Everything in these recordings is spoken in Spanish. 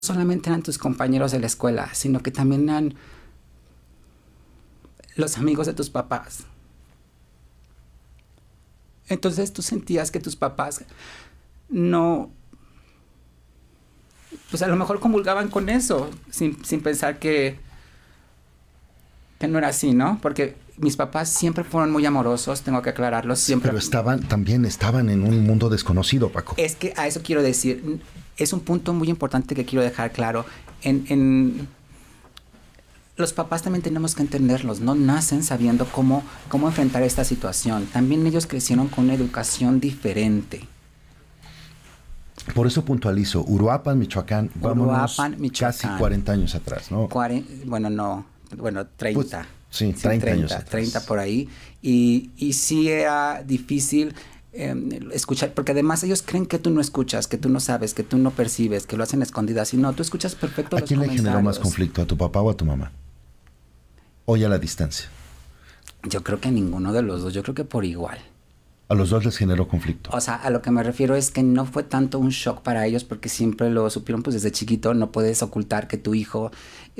solamente eran tus compañeros de la escuela, sino que también eran los amigos de tus papás. Entonces tú sentías que tus papás no, pues a lo mejor comulgaban con eso, sin pensar que no era así, ¿no? Porque mis papás siempre fueron muy amorosos, tengo que aclararlo, siempre. Pero también estaban en un mundo desconocido, Paco. Es que a eso quiero decir, es un punto muy importante que quiero dejar claro. En los papás también tenemos que entenderlos, no nacen sabiendo cómo enfrentar esta situación. También ellos crecieron con una educación diferente. Por eso puntualizo, Uruapan, Michoacán, vámonos Michoacán. Casi 40 años atrás, ¿no? 30. Pues, sí, 30 años atrás. 30 por ahí. Y sí era difícil escuchar, porque además ellos creen que tú no escuchas, que tú no sabes, que tú no percibes, que lo hacen a escondidas. Y no, tú escuchas perfecto los comentarios. ¿A quién le generó más conflicto, a tu papá o a tu mamá? Hoy a la distancia. Yo creo que a ninguno de los dos, yo creo que por igual. A los dos les generó conflicto. O sea, a lo que me refiero es que no fue tanto un shock para ellos porque siempre lo supieron pues desde chiquito. No puedes ocultar que tu hijo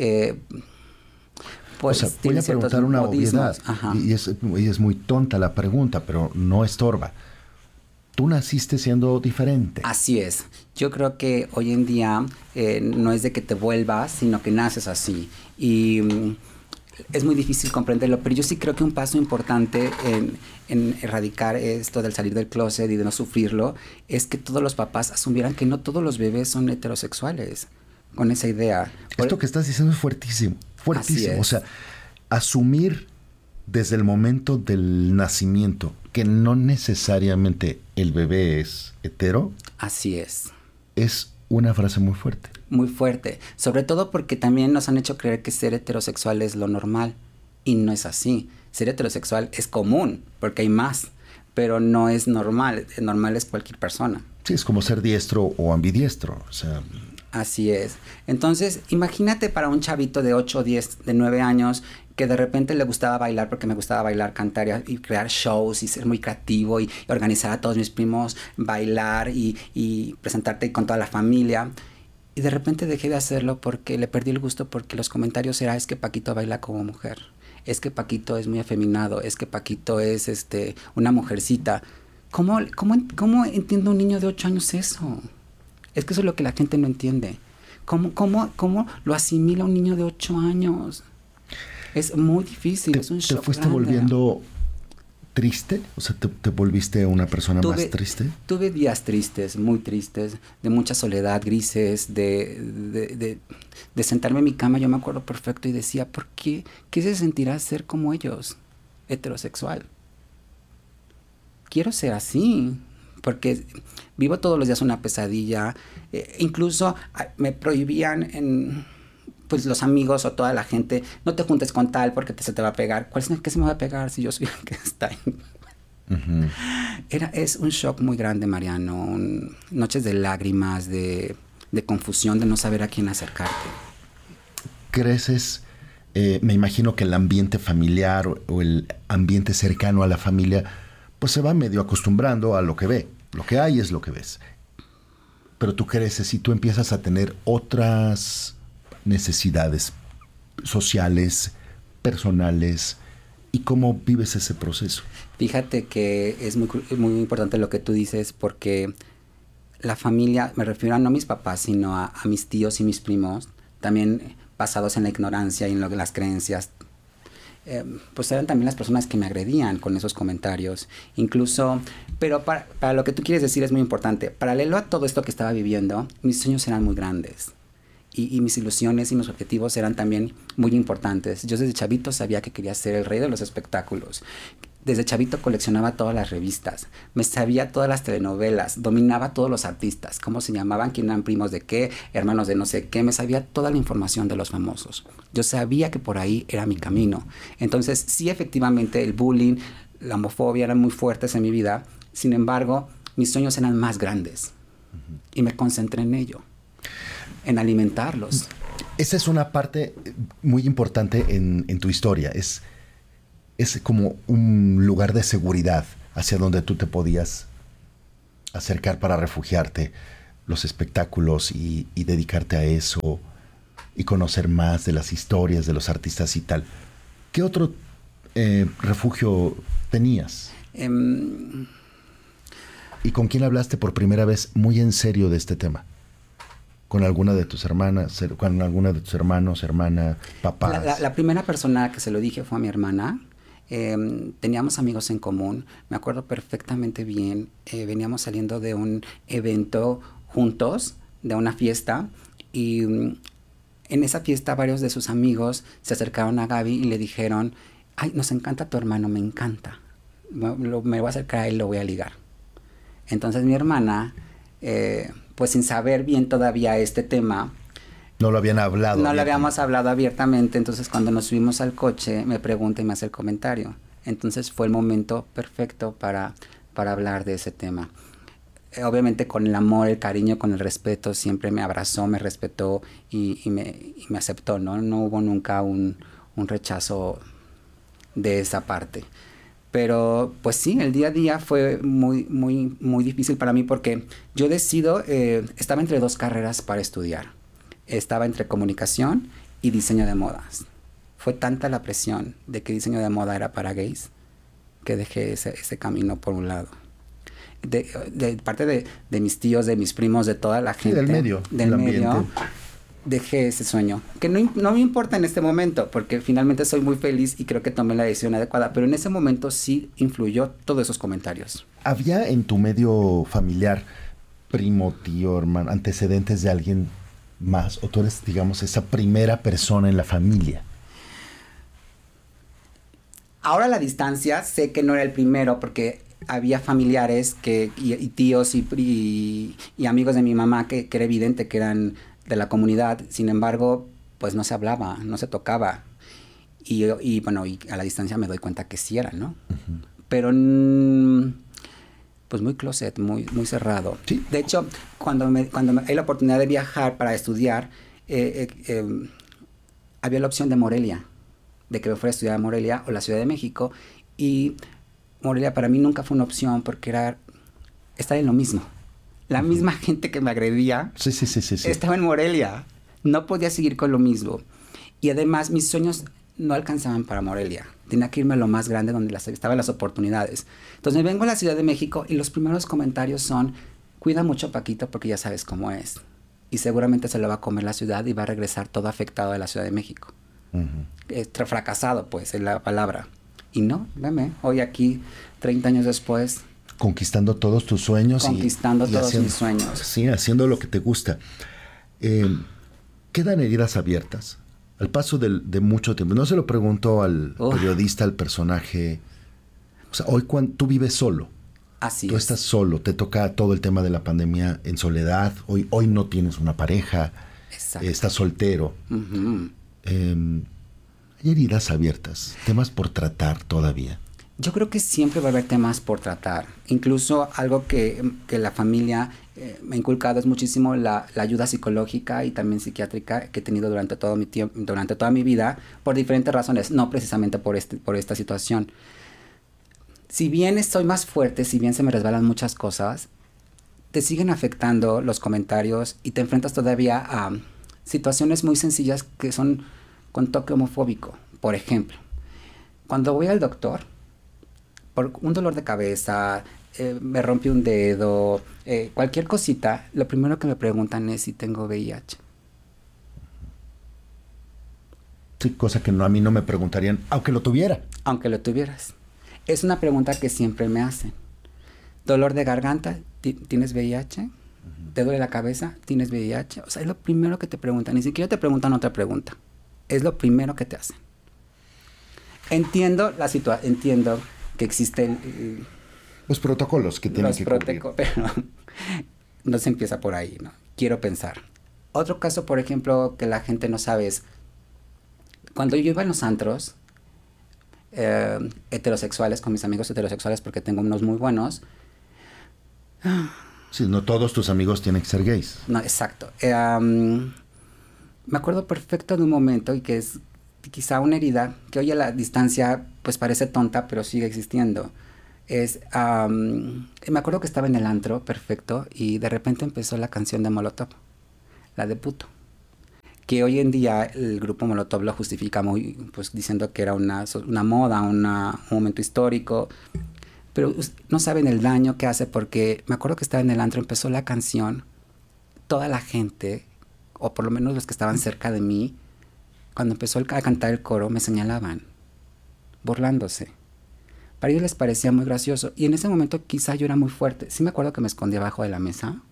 pues o sea, voy a preguntar una obviedad y es muy tonta la pregunta, pero no estorba. Tú naciste siendo diferente. Así es. Yo creo que hoy en día no es de que te vuelvas, sino que naces así. Y es muy difícil comprenderlo, pero yo sí creo que un paso importante en erradicar esto del salir del closet y de no sufrirlo es que todos los papás asumieran que no todos los bebés son heterosexuales, con esa idea. Esto que estás diciendo es fuertísimo, fuertísimo. O sea, asumir desde el momento del nacimiento que no necesariamente el bebé es hetero. Así es. Es una frase muy fuerte. Muy fuerte. Sobre todo porque también nos han hecho creer que ser heterosexual es lo normal. Y no es así. Ser heterosexual es común, porque hay más. Pero no es normal. Normal es cualquier persona. Sí, es como ser diestro o ambidiestro. O sea... Así es. Entonces, imagínate para un chavito de 8, 10, de 9 años que de repente le gustaba bailar, porque me gustaba bailar, cantar y crear shows y ser muy creativo y organizar a todos mis primos, bailar y presentarte con toda la familia. Y de repente dejé de hacerlo porque le perdí el gusto porque los comentarios eran: es que Paquito baila como mujer, es que Paquito es muy afeminado, es que Paquito es una mujercita. ¿Cómo entiende un niño de 8 años eso? Es que eso es lo que la gente no entiende. ¿Cómo lo asimila un niño de 8 años? Es muy difícil, es un shock. ¿Te fuiste grande. volviendo triste? O sea, ¿te volviste una persona más triste? Tuve días tristes, muy tristes, de mucha soledad, grises, de sentarme en mi cama. Yo me acuerdo perfecto y decía, ¿por qué? ¿Qué se sentirá ser como ellos? Heterosexual. Quiero ser así. Porque vivo todos los días una pesadilla. Incluso me prohibían pues los amigos o toda la gente: no te juntes con tal porque se te va a pegar. ¿Qué se me va a pegar si yo soy el que está ahí? Uh-huh. Es un shock muy grande, Mariano. Noches de lágrimas, de confusión, de no saber a quién acercarte. Creces, me imagino que el ambiente familiar o el ambiente cercano a la familia pues se va medio acostumbrando a lo que ve. Lo que hay es lo que ves. Pero tú creces y tú empiezas a tener otras necesidades sociales, personales. ¿Y cómo vives ese proceso? Fíjate que es muy, muy importante lo que tú dices, porque la familia, me refiero a no a mis papás, sino a mis tíos y mis primos, también basados en la ignorancia y en las creencias, pues eran también las personas que me agredían con esos comentarios. Incluso, pero para lo que tú quieres decir es muy importante. Paralelo a todo esto que estaba viviendo, mis sueños eran muy grandes. Y mis ilusiones y mis objetivos eran también muy importantes. Yo desde chavito sabía que quería ser el rey de los espectáculos. Desde chavito coleccionaba todas las revistas, me sabía todas las telenovelas, dominaba todos los artistas, cómo se llamaban, quién eran primos de qué, hermanos de no sé qué, me sabía toda la información de los famosos. Yo sabía que por ahí era mi camino. Entonces, sí, efectivamente, el bullying, la homofobia eran muy fuertes en mi vida. Sin embargo, mis sueños eran más grandes. Uh-huh. Y me concentré en ello, en alimentarlos. Esa es una parte muy importante en tu historia. Es como un lugar de seguridad hacia donde tú te podías acercar para refugiarte los espectáculos y dedicarte a eso y conocer más de las historias de los artistas y tal. ¿Qué otro refugio tenías? ¿Y con quién hablaste por primera vez muy en serio de este tema? ¿Con alguna de tus hermanas, con alguna de tus hermanos, hermana, papás? La primera persona que se lo dije fue a mi hermana. Teníamos amigos en común, me acuerdo perfectamente bien. Veníamos saliendo de un evento juntos, de una fiesta, y en esa fiesta varios de sus amigos se acercaron a Gaby y le dijeron: ay, nos encanta tu hermano, me encanta, me voy a acercar a él, lo voy a ligar. Entonces mi hermana, pues sin saber bien todavía este tema, No lo habían hablado. no lo habíamos hablado abiertamente. Entonces cuando nos subimos al coche me pregunta y me hace el comentario. Entonces fue el momento perfecto para hablar de ese tema. Obviamente con el amor, el cariño, con el respeto, siempre me abrazó, me respetó y me aceptó, ¿no? No hubo nunca un rechazo de esa parte. Pero pues sí, el día a día fue muy difícil para mí porque yo decido, estaba entre dos carreras para estudiar. Estaba entre comunicación y diseño de modas. Fue tanta la presión de que diseño de moda era para gays que dejé ese camino por un lado. De parte de mis tíos, de mis primos, de toda la gente. Sí, del medio. Del medio. Dejé ese sueño, que no me importa en este momento, porque finalmente soy muy feliz y creo que tomé la decisión adecuada, pero en ese momento sí influyó todos esos comentarios. ¿Había en tu medio familiar, primo, tío, hermano, antecedentes de alguien más? ¿O tú eres, digamos, esa primera persona en la familia? Ahora a la distancia sé que no era el primero, porque había familiares y tíos y amigos de mi mamá que era evidente que eran de la comunidad. Sin embargo, pues no se hablaba, no se tocaba. Y bueno, y a la distancia me doy cuenta que sí era, ¿no? Uh-huh. Pero pues muy closet, muy cerrado. ¿Sí? De hecho, cuando hay la oportunidad de viajar para estudiar, había la opción de Morelia, de que me fuera a estudiar a Morelia o la Ciudad de México, y Morelia para mí nunca fue una opción porque era estar en lo mismo. La misma gente que me agredía sí. estaba en Morelia. No podía seguir con lo mismo. Y además mis sueños no alcanzaban para Morelia. Tenía que irme a lo más grande donde estaban las oportunidades. Entonces me vengo a la Ciudad de México y los primeros comentarios son: cuida mucho a Paquito porque ya sabes cómo es. Y seguramente se lo va a comer la ciudad y va a regresar todo afectado de la Ciudad de México. Uh-huh. Fracasado, pues, es la palabra. Y no, veme, hoy aquí, 30 años después... Conquistando todos tus sueños. Conquistando todos haciendo, mis sueños. Sí, haciendo lo que te gusta. ¿Quedan heridas abiertas? Al paso de mucho tiempo. No se lo pregunto al periodista, al personaje. O sea, hoy cuando tú vives solo. Así tú estás solo. Te toca todo el tema de la pandemia en soledad. Hoy no tienes una pareja. Exacto. Estás soltero. Uh-huh. Hay heridas abiertas. Temas por tratar todavía. Yo creo que siempre va a haber temas por tratar. Incluso algo que la familia me ha inculcado es muchísimo la ayuda psicológica y también psiquiátrica que he tenido durante todo mi tiempo, durante toda mi vida, por diferentes razones, no precisamente por esta situación. Si bien estoy más fuerte, si bien se me resbalan muchas cosas, te siguen afectando los comentarios y te enfrentas todavía a situaciones muy sencillas que son con toque homofóbico. Por ejemplo, cuando voy al doctor, por un dolor de cabeza, me rompí un dedo, cualquier cosita, lo primero que me preguntan es si tengo VIH. Sí, cosa que a mí no me preguntarían, aunque lo tuviera. Aunque lo tuvieras. Es una pregunta que siempre me hacen. Dolor de garganta, ¿tienes VIH? Uh-huh. ¿Te duele la cabeza? ¿Tienes VIH? O sea, es lo primero que te preguntan. Ni siquiera te preguntan otra pregunta. Es lo primero que te hacen. Entiendo que existen los protocolos que tienen que cumplir. Pero no se empieza por ahí, ¿no? Quiero pensar. Otro caso, por ejemplo, que la gente no sabe es, cuando yo iba a los antros heterosexuales, con mis amigos heterosexuales, porque tengo unos muy buenos. Sí, no todos tus amigos tienen que ser gays. No, exacto. Me acuerdo perfecto de un momento y que es quizá una herida que hoy a la distancia pues parece tonta, pero sigue existiendo. Me acuerdo que estaba en el antro, perfecto, y de repente empezó la canción de Molotov, la de Puto. Que hoy en día el grupo Molotov lo justifica muy, pues diciendo que era una moda, un momento histórico. Pero no saben el daño que hace, porque me acuerdo que estaba en el antro, empezó la canción, toda la gente, o por lo menos los que estaban cerca de mí, cuando empezó a cantar el coro, me señalaban, burlándose. Para ellos les parecía muy gracioso. Y en ese momento quizá yo era muy fuerte. Sí me acuerdo que me escondí abajo de la mesa.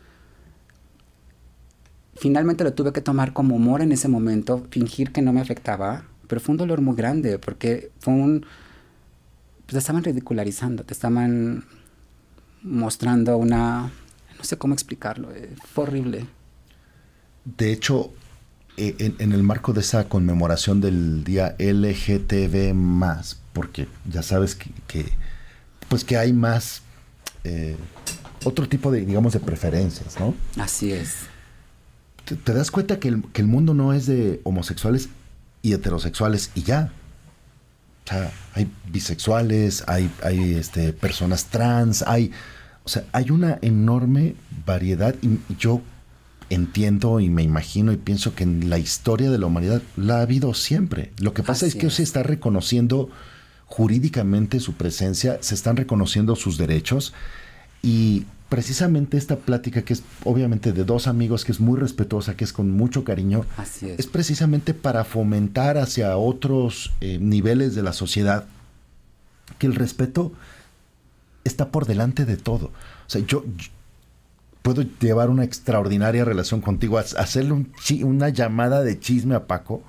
Finalmente lo tuve que tomar como humor en ese momento, fingir que no me afectaba, pero fue un dolor muy grande, porque pues te estaban ridicularizando, te estaban mostrando no sé cómo explicarlo, fue horrible. De hecho, en el marco de esa conmemoración del día LGTB+, porque ya sabes que hay más otro tipo de, digamos, de preferencias, ¿no? Así es. Te das cuenta que el mundo no es de homosexuales y heterosexuales y ya. O sea, hay bisexuales, hay personas trans, hay una enorme variedad, y yo entiendo y me imagino y pienso que en la historia de la humanidad la ha habido siempre. Lo que pasa es que se está reconociendo jurídicamente su presencia, se están reconociendo sus derechos, y precisamente esta plática, que es obviamente de dos amigos, que es muy respetuosa, que es con mucho cariño, es precisamente para fomentar hacia otros niveles de la sociedad que el respeto está por delante de todo. O sea, yo puedo llevar una extraordinaria relación contigo, hacerle una llamada de chisme a Paco,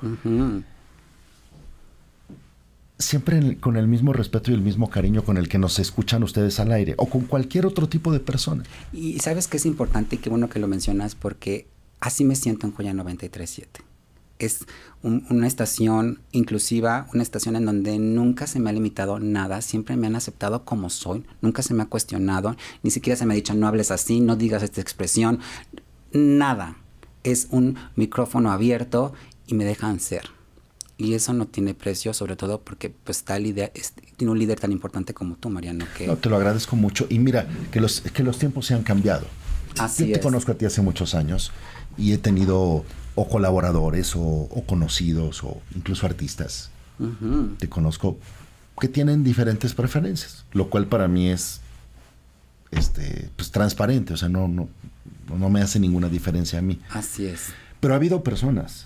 siempre con el mismo respeto y el mismo cariño con el que nos escuchan ustedes al aire, o con cualquier otro tipo de persona. Y sabes que es importante, y qué bueno que lo mencionas, porque así me siento en Joya 93.7. Es una estación inclusiva, una estación en donde nunca se me ha limitado nada, siempre me han aceptado como soy, nunca se me ha cuestionado, ni siquiera se me ha dicho no hables así, no digas esta expresión, nada. Es un micrófono abierto y me dejan ser. Y eso no tiene precio, sobre todo porque pues tiene un líder tan importante como tú, Mariano. No, te lo agradezco mucho. Y mira, que los tiempos se han cambiado. Así Yo te conozco a ti hace muchos años y he tenido o colaboradores o conocidos o incluso artistas. Te conozco que tienen diferentes preferencias, lo cual para mí es pues transparente. O sea, no me hace ninguna diferencia a mí. Así es. Pero ha habido personas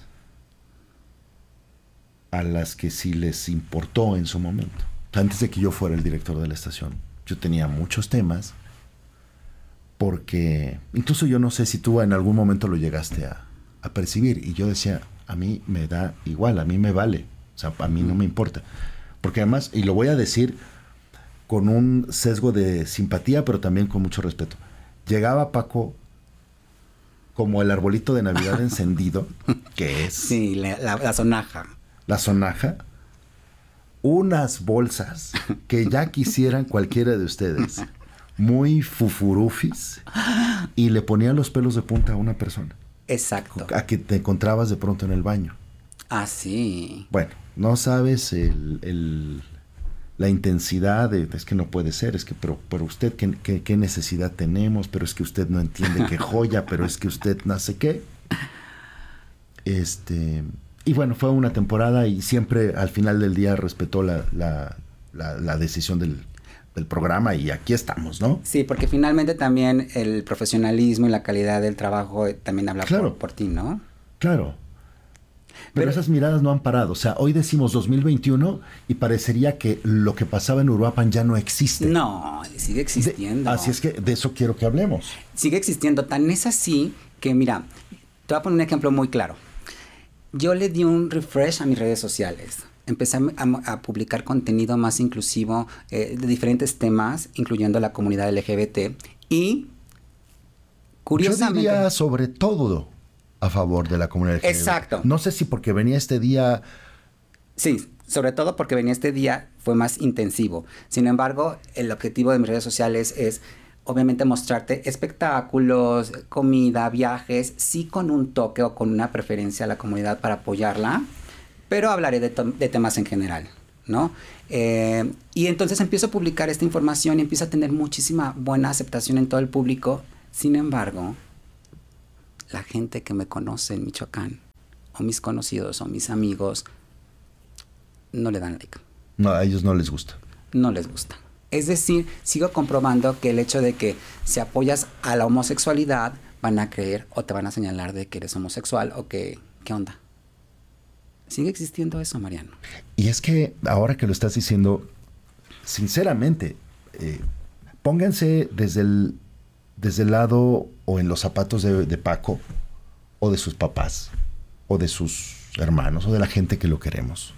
a las que sí les importó en su momento. Antes de que yo fuera el director de la estación, yo tenía muchos temas, porque incluso yo no sé si tú en algún momento lo llegaste a percibir, y yo decía, a mí me da igual, a mí me vale, o sea, a mí no me importa. Porque además, y lo voy a decir con un sesgo de simpatía, pero también con mucho respeto, llegaba Paco como el arbolito de Navidad encendido, que es... Sí, la sonaja. La sonaja, unas bolsas que ya quisieran cualquiera de ustedes, muy fufurufis, y le ponían los pelos de punta a una persona. Exacto. A que te encontrabas de pronto en el baño. Ah, sí. Bueno, no sabes la intensidad es que no puede ser, es que, pero usted, ¿qué necesidad tenemos? Pero es que usted no entiende qué joya, pero es que usted no sé qué. Y bueno, fue una temporada, y siempre al final del día respetó la decisión del programa, y aquí estamos, ¿no? Sí, porque finalmente también el profesionalismo y la calidad del trabajo también habla por ti, ¿no? Claro. Pero esas miradas no han parado. O sea, hoy decimos 2021 y parecería que lo que pasaba en Uruapan ya no existe. No, sigue existiendo. Así es que de eso quiero que hablemos. Sigue existiendo. Tan es así que, mira, te voy a poner un ejemplo muy claro. Yo le di un refresh a mis redes sociales. Empecé a publicar contenido más inclusivo de diferentes temas, incluyendo la comunidad LGBT. Y, curiosamente... Yo diría sobre todo a favor de la comunidad LGBT. Exacto. No sé si porque venía este día... Sí, sobre todo porque venía este día, fue más intensivo. Sin embargo, el objetivo de mis redes sociales es... obviamente mostrarte espectáculos, comida, viajes, sí con un toque o con una preferencia a la comunidad para apoyarla, pero hablaré de temas en general. ¿no? Y entonces empiezo a publicar esta información y empiezo a tener muchísima buena aceptación en todo el público. Sin embargo, la gente que me conoce en Michoacán, o mis conocidos, o mis amigos, no le dan like. No, a ellos no les gusta. No les gusta. Es decir, sigo comprobando que el hecho de que si apoyas a la homosexualidad, van a creer o te van a señalar de que eres homosexual o que, ¿qué onda? Sigue existiendo eso, Mariano. Y es que ahora que lo estás diciendo, sinceramente, pónganse desde el lado o en los zapatos de Paco, o de sus papás, o de sus hermanos, o de la gente que lo queremos.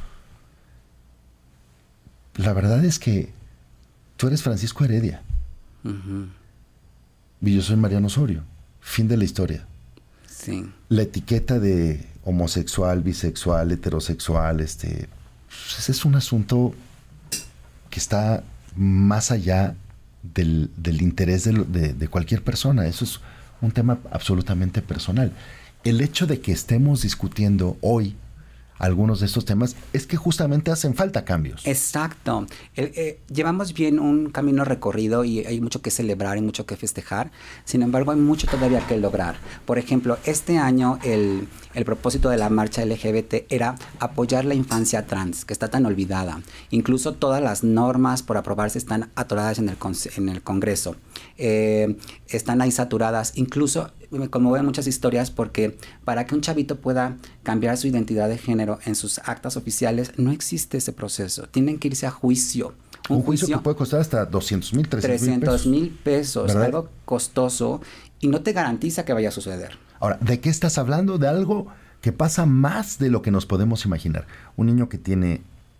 La verdad es que tú eres Francisco Heredia. Uh-huh. Y yo soy Mariano Osorio. Fin de la historia. Sí. La etiqueta de homosexual, bisexual, heterosexual, pues es un asunto que está más allá del interés de cualquier persona. Eso es un tema absolutamente personal. El hecho de que estemos discutiendo hoy algunos de estos temas es que justamente hacen falta cambios. Exacto. Llevamos bien un camino recorrido y hay mucho que celebrar y mucho que festejar. Sin embargo, hay mucho todavía que lograr. Por ejemplo, este año el propósito de la marcha LGBT era apoyar la infancia trans, que está tan olvidada. Incluso todas las normas por aprobarse están atoradas en el Congreso. Están ahí saturadas. Incluso me conmueven muchas historias porque para que un chavito pueda cambiar su identidad de género en sus actas oficiales, no existe ese proceso. Tienen que irse a juicio. Un juicio que puede costar hasta 200,000, 300,000 pesos. ¿Verdad? Algo costoso y no te garantiza que vaya a suceder. Ahora, ¿de qué estás hablando? De algo que pasa más de lo que nos podemos imaginar. Un niño que tiene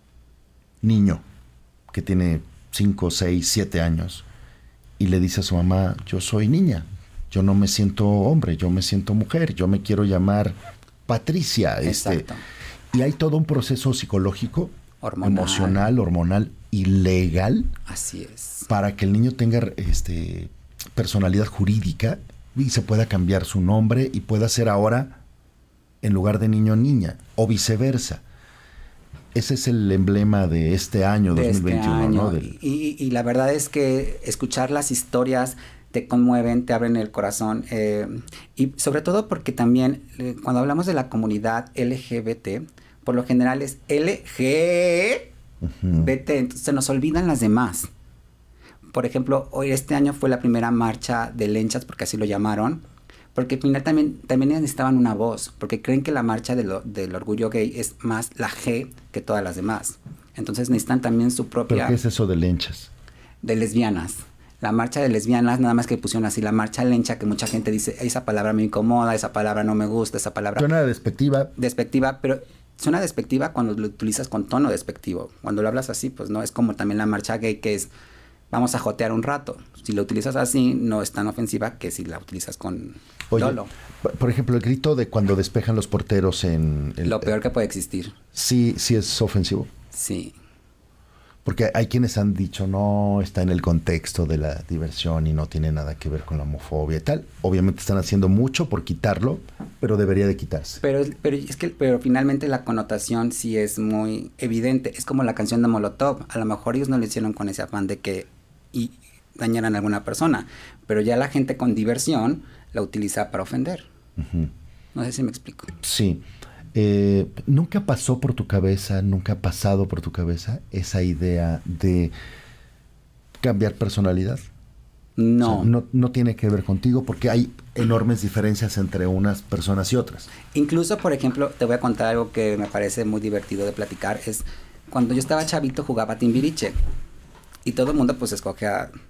5, 6, 7 años y le dice a su mamá, yo soy niña, yo no me siento hombre, yo me siento mujer, yo me quiero llamar Patricia. Exacto. Y hay todo un proceso psicológico, emocional, hormonal y legal. Así es. Para que el niño tenga personalidad jurídica y se pueda cambiar su nombre y pueda ser ahora, en lugar de niño, niña, o viceversa. Ese es el emblema de este año, de 2021. Este año. ¿No? Y la verdad es que escuchar las historias te conmueven, te abren el corazón. Y sobre todo porque también, cuando hablamos de la comunidad LGBT, por lo general es LGBT, entonces se nos olvidan las demás. Por ejemplo, hoy este año fue la primera marcha de Lenchas, porque así lo llamaron, porque al final también necesitaban una voz, porque creen que la marcha del orgullo gay es más la G que todas las demás. Entonces necesitan también su propia... ¿Pero qué es eso de Lenchas? De lesbianas. La marcha de lesbianas, nada más que pusieron así, la marcha lencha, que mucha gente dice, esa palabra me incomoda, esa palabra no me gusta, esa palabra... Suena despectiva. Despectiva, pero suena despectiva cuando lo utilizas con tono despectivo. Cuando lo hablas así, pues no, es como también la marcha gay, que es... vamos a jotear un rato. Si lo utilizas así, no es tan ofensiva que si la utilizas con dolo. Por ejemplo, el grito de cuando despejan los porteros en... Lo peor que puede existir. Sí es ofensivo. Sí. Porque hay quienes han dicho, no, está en el contexto de la diversión y no tiene nada que ver con la homofobia y tal. Obviamente están haciendo mucho por quitarlo, pero debería de quitarse. Pero finalmente la connotación sí es muy evidente. Es como la canción de Molotov. A lo mejor ellos no lo hicieron con ese afán de que dañaran a alguna persona, pero ya la gente con diversión la utiliza para ofender. Uh-huh. No sé si me explico. Sí. ¿Nunca pasó por tu cabeza, nunca ha pasado por tu cabeza esa idea de cambiar personalidad? No. O sea, no tiene que ver contigo porque hay enormes diferencias entre unas personas y otras. Incluso, por ejemplo, te voy a contar algo que me parece muy divertido de platicar. Es cuando yo estaba chavito jugaba Timbiriche y todo el mundo pues escoge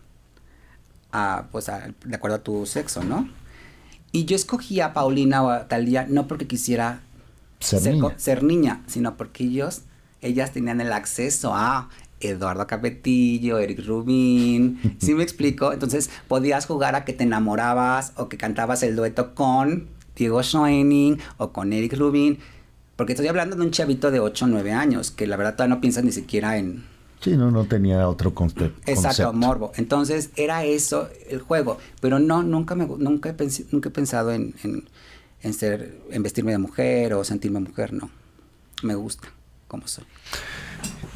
de acuerdo a tu sexo, ¿no? Y yo escogí a Paulina o a Thalía no porque quisiera ser niña, sino porque ellas tenían el acceso a Eduardo Capetillo, Eric Rubin, ¿sí me explico? Entonces podías jugar a que te enamorabas o que cantabas el dueto con Diego Schoening o con Eric Rubin, porque estoy hablando de un chavito de 8 o 9 años, que la verdad todavía no piensas ni siquiera en... Sí, no tenía otro concepto. Exacto, morbo. Entonces era eso el juego, pero nunca he pensado en vestirme de mujer o sentirme mujer, no. Me gusta como soy.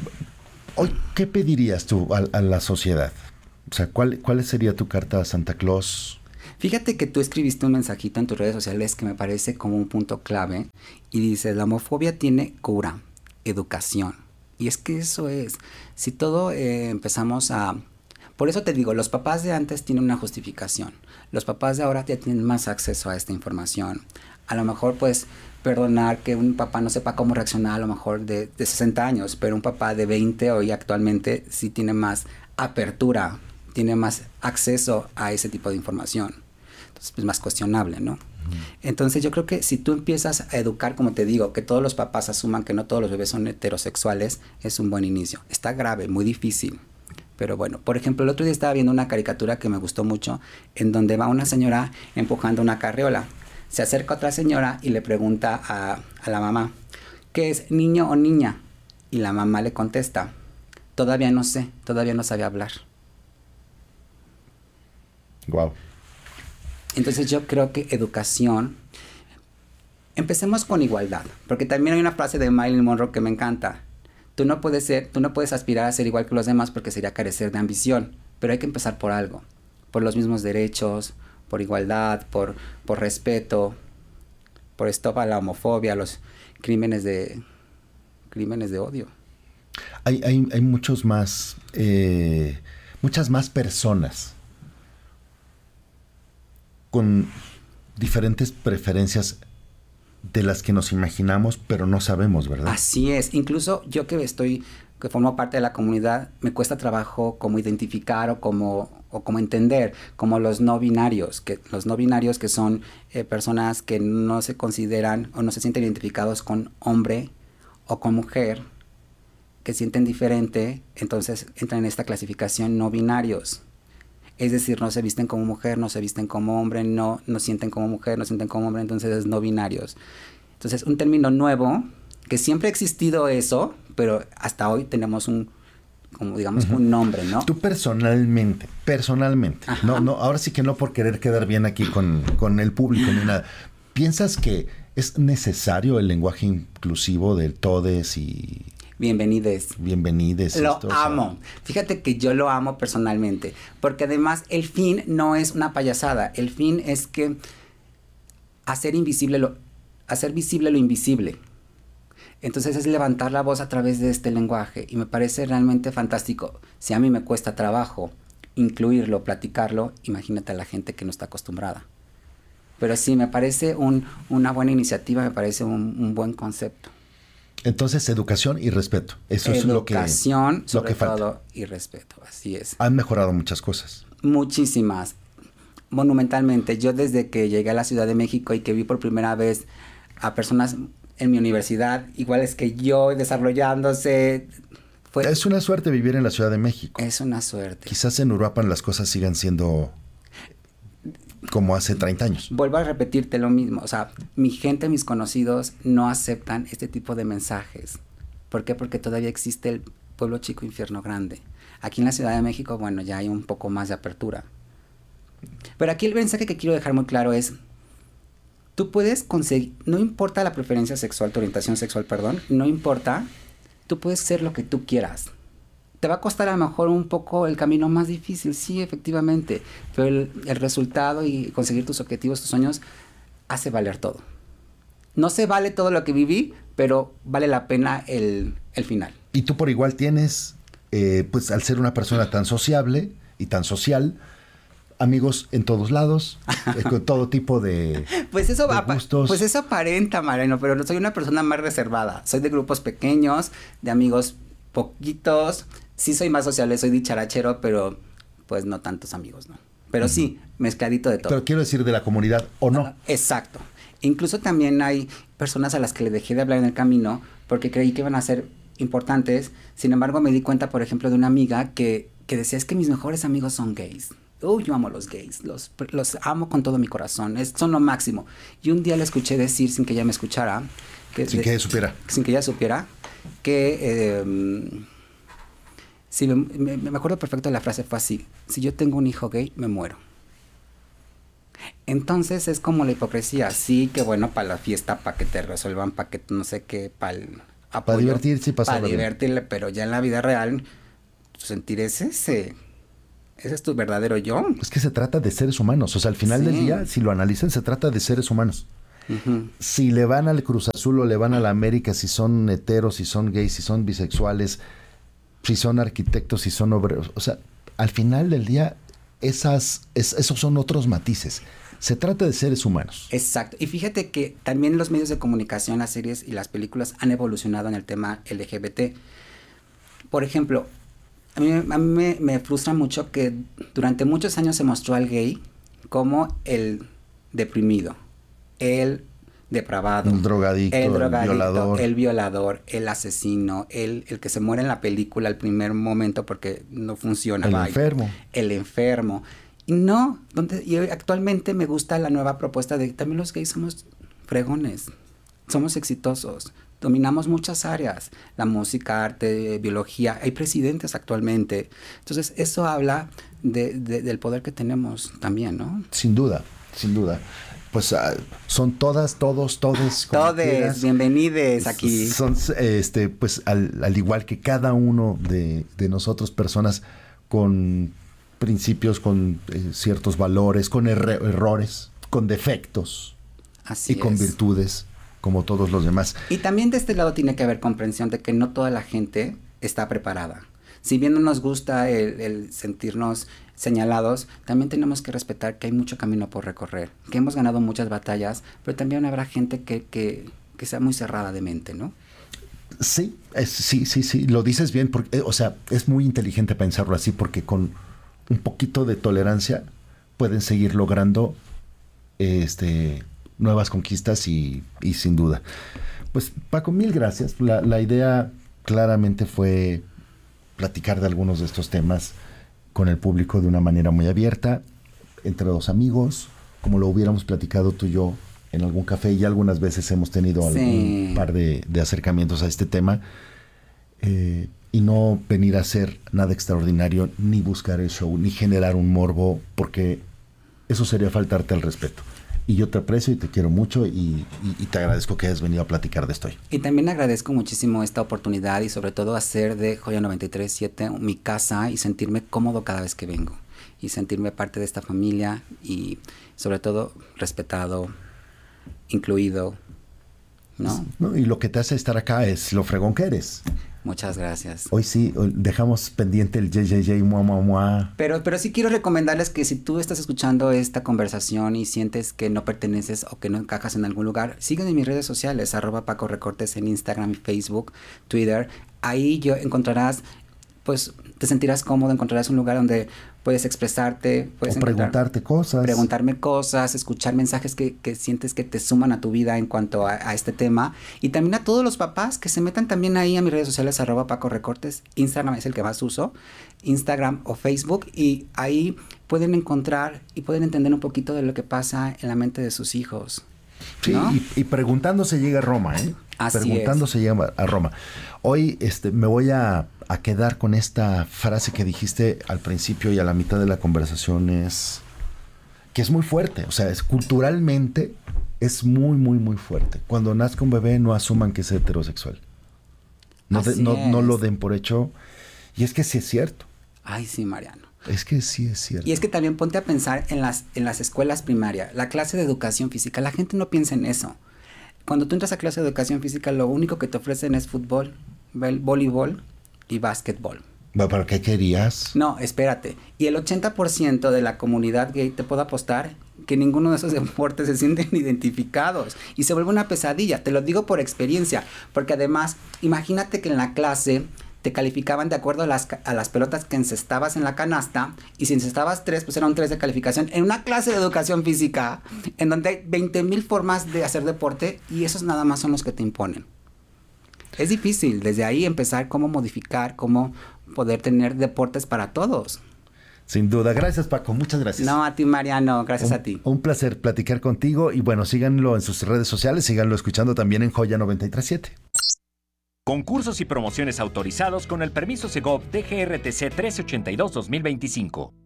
Hoy, ¿qué pedirías tú a la sociedad? O sea, ¿cuál sería tu carta a Santa Claus? Fíjate que tú escribiste un mensajito en tus redes sociales que me parece como un punto clave y dices, la homofobia tiene cura, educación. Y es que eso es, si todo empezamos a... Por eso te digo, los papás de antes tienen una justificación. Los papás de ahora ya tienen más acceso a esta información. A lo mejor pues perdonar que un papá no sepa cómo reaccionar a lo mejor de 60 años, pero un papá de 20 hoy actualmente sí tiene más apertura, tiene más acceso a ese tipo de información. Entonces pues más cuestionable, ¿no? Entonces yo creo que si tú empiezas a educar, como te digo, que todos los papás asuman que no todos los bebés son heterosexuales, es un buen inicio. Está grave, muy difícil. Pero bueno, por ejemplo, el otro día estaba viendo una caricatura que me gustó mucho, en donde va una señora empujando una carriola. Se acerca otra señora y le pregunta a la mamá, ¿qué es, niño o niña? Y la mamá le contesta, todavía no sé, todavía no sabe hablar. Wow. Entonces yo creo que educación, empecemos con igualdad, porque también hay una frase de Marilyn Monroe que me encanta. Tú no puedes aspirar a ser igual que los demás porque sería carecer de ambición, pero hay que empezar por algo, por los mismos derechos, por igualdad, por respeto, por stop a la homofobia, a los crímenes de odio. Hay muchas más personas con diferentes preferencias de las que nos imaginamos, pero no sabemos, ¿verdad? Así es. Incluso yo que formo parte de la comunidad, me cuesta trabajo como identificar o como entender, como los no binarios, que son personas que no se consideran o no se sienten identificados con hombre o con mujer, que sienten diferente, entonces entran en esta clasificación no binarios. Es decir, no se visten como mujer, no se visten como hombre, no sienten como mujer, no sienten como hombre, entonces es no binarios. Entonces, un término nuevo, que siempre ha existido eso, pero hasta hoy tenemos un nombre, ¿no? Tú personalmente, no, ahora sí que no por querer quedar bien aquí con el público ni nada, ¿piensas que es necesario el lenguaje inclusivo del todes y... Bienvenides. Lo amo. Fíjate que yo lo amo personalmente, porque además el fin no es una payasada, el fin es que hacer visible lo invisible. Entonces es levantar la voz a través de este lenguaje y me parece realmente fantástico. Si a mí me cuesta trabajo incluirlo, platicarlo, imagínate a la gente que no está acostumbrada. Pero sí, me parece una buena iniciativa, me parece un buen concepto. Entonces, educación y respeto. Eso es lo que falta. Educación, sobre todo, y respeto. Así es. Han mejorado muchas cosas. Muchísimas. Monumentalmente. Yo desde que llegué a la Ciudad de México y que vi por primera vez a personas en mi universidad, iguales que yo, desarrollándose... Es una suerte vivir en la Ciudad de México. Es una suerte. Quizás en Uruapan las cosas sigan siendo... como hace 30 años. Vuelvo a repetirte lo mismo. O sea, mi gente, mis conocidos no aceptan este tipo de mensajes. ¿Por qué? Porque todavía existe el pueblo chico, infierno grande. Aquí en la Ciudad de México, bueno, ya hay un poco más de apertura. Pero aquí el mensaje que quiero dejar muy claro es, tú puedes conseguir, no importa la preferencia sexual, tu orientación sexual, perdón, no importa, tú puedes ser lo que tú quieras. Te va a costar a lo mejor un poco el camino más difícil, sí, efectivamente, pero el resultado y conseguir tus objetivos, tus sueños, hace valer todo. No se vale todo lo que viví, pero vale la pena el final. Y tú por igual tienes, pues al ser una persona tan sociable y tan social, amigos en todos lados, con todo tipo de, pues eso de gustos. Pues eso aparenta, Mariano, pero no soy una persona más reservada. Soy de grupos pequeños, de amigos poquitos. Sí soy más sociable, soy dicharachero, pero pues no tantos amigos, ¿no? Pero sí, mezcladito de todo. Pero quiero decir de la comunidad, ¿o no? Exacto. Incluso también hay personas a las que le dejé de hablar en el camino porque creí que iban a ser importantes. Sin embargo, me di cuenta, por ejemplo, de una amiga que decía, es que mis mejores amigos son gays. Yo amo a los gays, los amo con todo mi corazón, son lo máximo. Y un día le escuché decir, sin que ella me escuchara... Sin que ella supiera, que... sí, me acuerdo perfecto de la frase, fue así: si yo tengo un hijo gay, me muero. Entonces es como la hipocresía, sí, que bueno, para la fiesta, para que te resuelvan, para que no sé qué, para apoyo. Para divertirse y pasarla Para bien. divertirle, pero ya en la vida real, tu sentir es ese. Ese es tu verdadero yo. Es que se trata de seres humanos. O sea, al final del día, si lo analizan, se trata de seres humanos. Uh-huh. Si le van al Cruz Azul o le van a la América, si son heteros, si son gays, si son bisexuales, si son arquitectos, si son obreros. O sea, al final del día, esos son otros matices. Se trata de seres humanos. Exacto. Y fíjate que también los medios de comunicación, las series y las películas han evolucionado en el tema LGBT. Por ejemplo, a mí me frustra mucho que durante muchos años se mostró al gay como el deprimido, el depravado, El drogadicto, el violador, el asesino, el que se muere en la película al primer momento porque no funciona. El enfermo. Y no, y actualmente me gusta la nueva propuesta de también los gays somos fregones, somos exitosos. Dominamos muchas áreas, la música, arte, biología, hay presidentes actualmente. Entonces, eso habla del poder que tenemos también, ¿no? Sin duda, sin duda. Pues son todas, todos, todes. Todes, bienvenides aquí. Son, pues, al igual que cada uno de nosotros, personas con principios, con ciertos valores, con errores, con defectos. Así y con virtudes, como todos los demás. Y también de este lado tiene que haber comprensión de que no toda la gente está preparada. Si bien no nos gusta el sentirnos señalados, también tenemos que respetar que hay mucho camino por recorrer, que hemos ganado muchas batallas, pero también habrá gente que sea muy cerrada de mente, ¿no? Sí, sí, lo dices bien, porque, o sea, es muy inteligente pensarlo así, porque con un poquito de tolerancia pueden seguir logrando nuevas conquistas y sin duda. Pues Paco, mil gracias. La idea claramente fue platicar de algunos de estos temas con el público de una manera muy abierta, entre dos amigos, como lo hubiéramos platicado tú y yo en algún café, y algunas veces hemos tenido algún par de acercamientos a este tema, y no venir a hacer nada extraordinario, ni buscar el show, ni generar un morbo, porque eso sería faltarte al respeto. Y yo te aprecio y te quiero mucho y te agradezco que hayas venido a platicar de esto hoy. Y también agradezco muchísimo esta oportunidad y sobre todo hacer de Joya 93.7 mi casa y sentirme cómodo cada vez que vengo. Y sentirme parte de esta familia y sobre todo respetado, incluido, ¿no? Y lo que te hace estar acá es lo fregón que eres. Muchas gracias. Hoy sí, dejamos pendiente el JJJ, mua. Pero sí quiero recomendarles que si tú estás escuchando esta conversación y sientes que no perteneces o que no encajas en algún lugar, sígueme en mis redes sociales, @PacoRecortes en Instagram, Facebook, Twitter. Ahí encontrarás, pues te sentirás cómodo, encontrarás un lugar donde puedes expresarte, puedes preguntarte cosas. Preguntarme cosas, escuchar mensajes que sientes que te suman a tu vida en cuanto a este tema. Y también a todos los papás que se metan también ahí a mis redes sociales, @PacoRecortes. Instagram es el que más uso, Instagram o Facebook. Y ahí pueden encontrar y pueden entender un poquito de lo que pasa en la mente de sus hijos. Sí, ¿no? y preguntando se llega a Roma, ¿eh? Así preguntando es. se llega a Roma. Hoy me voy a quedar con esta frase que dijiste al principio y a la mitad de la conversación, que es muy fuerte. O sea, culturalmente es muy, muy, muy fuerte. Cuando nazca un bebé, no asuman que es heterosexual. No lo den por hecho. Y es que sí es cierto. Ay, sí, Mariano. Es que sí es cierto. Y es que también ponte a pensar en las escuelas primarias, la clase de educación física. La gente no piensa en eso. Cuando tú entras a clase de educación física, lo único que te ofrecen es fútbol, voleibol y básquetbol. ¿Pero qué querías? No, espérate. Y el 80% de la comunidad gay, te puedo apostar que ninguno de esos deportes se sienten identificados. Y se vuelve una pesadilla. Te lo digo por experiencia. Porque además, imagínate que en la clase te calificaban de acuerdo a las pelotas que encestabas en la canasta, y si encestabas 3, pues eran 3 de calificación en una clase de educación física, en donde hay 20,000 formas de hacer deporte, y esos nada más son los que te imponen. Es difícil desde ahí empezar cómo modificar, cómo poder tener deportes para todos. Sin duda. Gracias, Paco. Muchas gracias. No, a ti, Mariano. Gracias a ti. Un placer platicar contigo. Y bueno, síganlo en sus redes sociales, síganlo escuchando también en Joya 93.7. Concursos y promociones autorizados con el permiso Segov DGRTC 1382-2025.